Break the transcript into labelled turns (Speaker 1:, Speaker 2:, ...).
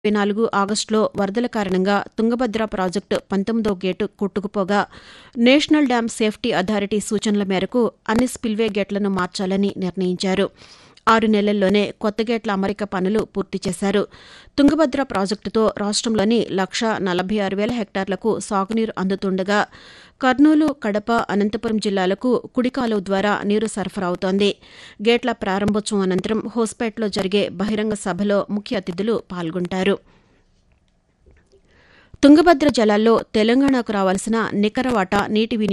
Speaker 1: 2024 ఆగస్టులో వరదల కారణంగా Tungabhadra project 19వ gate కొట్టుకుపోగా national dam safety authority సూచనల మేరకు అన్ని స్పిల్వే గేట్లను మార్చాలని నిర్ణయించారు. 6 నెలల్లోనే కొత్త గేట్ల అమరిక పనులు పూర్తి చేశారు. తుంగభద్ర ప్రాజెక్టుతో రాష్ట్రంలోని 1,46,000 హెక్టార్లకు సాగునీరు అందుతుండగా కర్నూలు, కడప, అనంతపురం జిల్లాలకు కుడి కాలువ ద్వారా నీరు సరఫరా అవుతోంది. గేట్ల ప్రారంభోత్సవం అనంతరం హోస్పేటలో జరిగే బహిరంగ సభలో ముఖ్య అతిథులు పాల్గొంటారు. తుంగభద్ర జలాల్లో తెలంగాణకు రావాల్సిన నికర వాటా నీటి